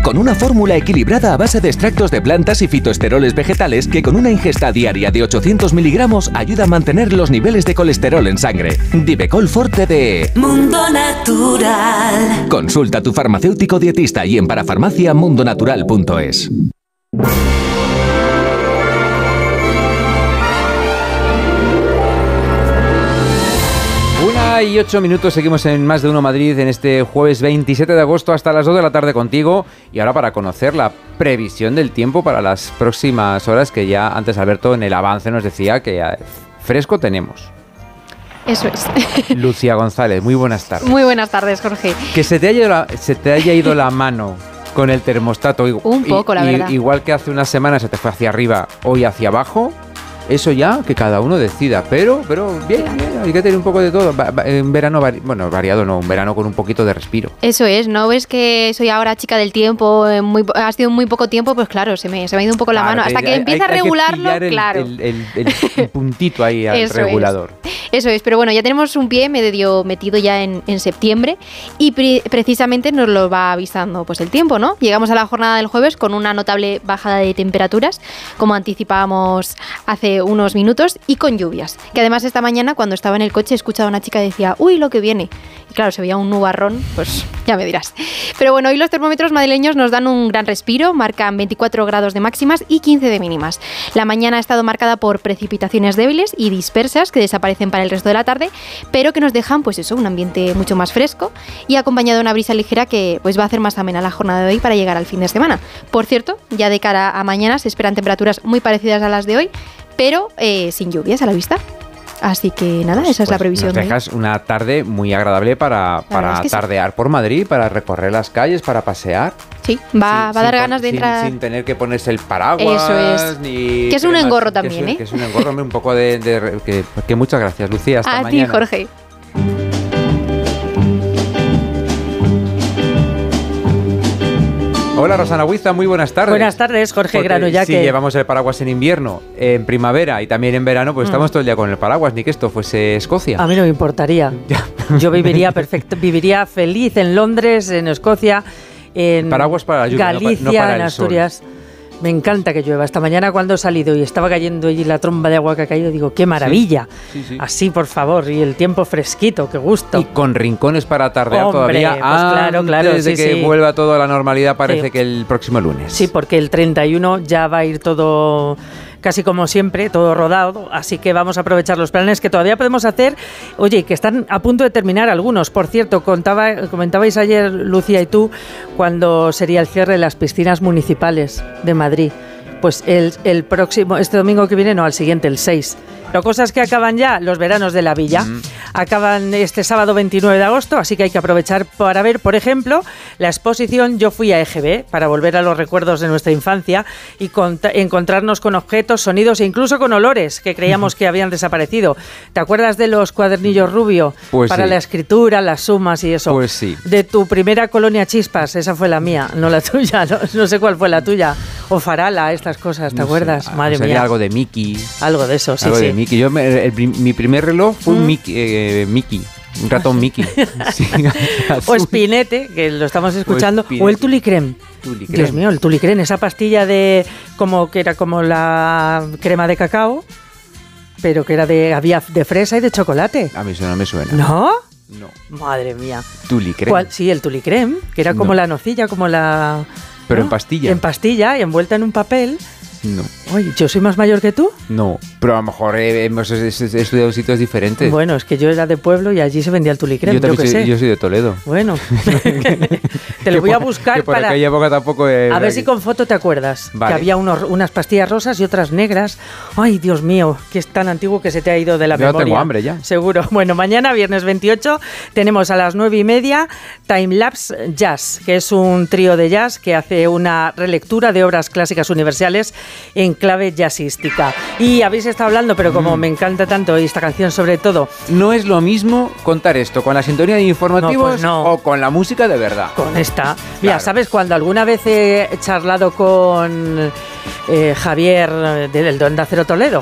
con una fórmula equilibrada a base de extractos de plantas y fitoesteroles vegetales que con una ingesta diaria de 800 miligramos ayuda a mantener los niveles de colesterol en sangre. Divecol Forte de Mundo Natural. Consulta a tu farmacéutico dietista y en parafarmacia mundonatural.es. 1:08, seguimos en Más de Uno Madrid en este jueves 27 de agosto hasta las 2 de la tarde contigo. Y ahora para conocer la previsión del tiempo para las próximas horas, que ya antes Alberto en el avance nos decía que fresco tenemos. Eso es. Lucía González, muy buenas tardes. Muy buenas tardes, Jorge. Que se te haya ido la mano con el termostato. Un poco, la verdad. Igual que hace unas semanas se te fue hacia arriba, hoy hacia abajo. Eso ya, que cada uno decida, pero bien, hay que tener un poco de todo. En verano, variado no, un verano con un poquito de respiro. Eso es, ¿no ves que soy ahora chica del tiempo? Ha sido muy poco tiempo, pues claro, se me ha ido un poco la mano. Hasta que empieza a regularlo, claro. El puntito ahí al regulador. Eso es, pero bueno, ya tenemos un pie medio metido ya en septiembre y precisamente nos lo va avisando pues el tiempo, ¿no? Llegamos a la jornada del jueves con una notable bajada de temperaturas, como anticipábamos hace unos minutos, y con lluvias. Que además esta mañana, cuando estaba en el coche, he escuchado a una chica que decía, uy, lo que viene. Y claro, se veía un nubarrón, pues ya me dirás. Pero bueno, hoy los termómetros madrileños nos dan un gran respiro, marcan 24 grados de máximas y 15 de mínimas. La mañana ha estado marcada por precipitaciones débiles y dispersas que desaparecen para el resto de la tarde, pero que nos dejan, pues eso, un ambiente mucho más fresco y acompañado de una brisa ligera que pues va a hacer más amena la jornada de hoy para llegar al fin de semana. Por cierto, ya de cara a mañana se esperan temperaturas muy parecidas a las de hoy, pero sin lluvias a la vista. Así que nada, esa es la previsión. Nos dejas una tarde muy agradable para tardear por Madrid, para recorrer las calles, para pasear. Sí, va a dar ganas de entrar. Sin tener que ponerse el paraguas. Eso es. Ni que es un engorro también, ¿eh? Que es un engorro, un poco que muchas gracias, Lucía. Hasta mañana. A ti, Jorge. Hola, Rosana Huiza, muy buenas tardes. Buenas tardes, Jorge Grano. Ya si que llevamos el paraguas en invierno, en primavera y también en verano, pues estamos todo el día con el paraguas, ni que esto fuese Escocia. A mí no me importaría. Yo viviría feliz en Londres, en Escocia, en paraguas para la lluvia, Galicia, no para en el Asturias. sol. Me encanta que llueva. Esta mañana cuando he salido y estaba cayendo allí la tromba de agua que ha caído, digo, ¡qué maravilla! Sí. Así, por favor, y el tiempo fresquito, qué gusto. Y con rincones para tardear. Hombre, todavía pues claro, antes de que vuelva todo a la normalidad, parece que el próximo lunes. Sí, porque el 31 ya va a ir todo casi como siempre, todo rodado, así que vamos a aprovechar los planes que todavía podemos hacer. Oye, que están a punto de terminar algunos. Por cierto, comentabais ayer, Lucía y tú, cuando sería el cierre de las piscinas municipales de Madrid. Pues el próximo, este domingo que viene, no, al siguiente, el 6. Pero cosas que acaban ya, los veranos de la villa. Acaban este sábado 29 de agosto, así que hay que aprovechar para ver, por ejemplo, la exposición Yo fui a EGB, para volver a los recuerdos de nuestra infancia y encontrarnos con objetos, sonidos e incluso con olores que creíamos que habían desaparecido. ¿Te acuerdas de los cuadernillos Rubio? Pues para la escritura, las sumas y eso. Pues sí. De tu primera colonia Chispas, esa fue la mía, no la tuya, no sé cuál fue la tuya. O Farala, estas cosas, ¿te acuerdas? Madre mía. Algo de Mickey. Algo de eso, sí. Algo de Mickey. Mi primer reloj fue un Mickey. Un ratón Mickey. Sí, o Spinete, que lo estamos escuchando. O el Tulicrem. Dios mío, el Tulicrem, esa pastilla que era como la crema de cacao, pero que había de fresa y de chocolate. A mí eso no me suena. ¿No? No. Madre mía. ¿Tulicrem? Sí, el Tulicrem, que era como la nocilla, como la... Pero ¿no? en pastilla. En pastilla, envuelta en un papel. No. Oye, ¿yo soy más mayor que tú? No, pero a lo mejor hemos estudiado sitios diferentes. Bueno, es que yo era de pueblo y allí se vendía el Tulicrem. Yo soy de Toledo. Bueno, te lo voy a buscar que por aquella época tampoco... a ver si con foto te acuerdas. Vale. Que había unas pastillas rosas y otras negras. Ay, Dios mío, que es tan antiguo que se te ha ido de la memoria. Yo tengo hambre ya. Seguro. Bueno, mañana, viernes 28, tenemos a las 9:30 Time Lapse Jazz, que es un trío de jazz que hace una relectura de obras clásicas universales en clave jazzística. Y habéis estado hablando, pero como me encanta tanto esta canción sobre todo... No es lo mismo contar esto con la sintonía de informativos o con la música de verdad. Con esta. Mira, ¿sabes? Cuando alguna vez he charlado con Javier del Onda Cero Toledo,